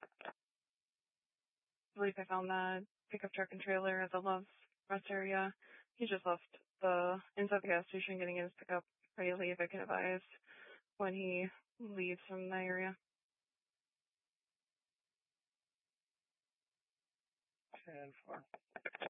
I believe I found that pickup truck and trailer at the Love's rest area. He just left the inside the gas station getting in his pickup, ready to leave. I can advise when he leaves from the area. 10-4.